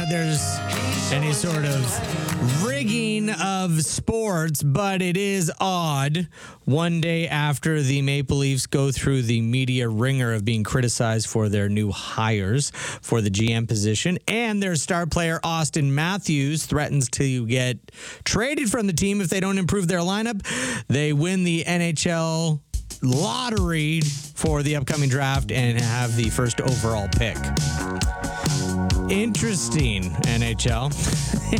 there's any sort of rigging of sports, but it is odd. One day after the Maple Leafs go through the media ringer of being criticized for their new hires for the GM position, and their star player Austin Matthews threatens to get traded from the team if they don't improve their lineup, they win the NHL lottery for the upcoming draft and have the first overall pick. Interesting, NHL.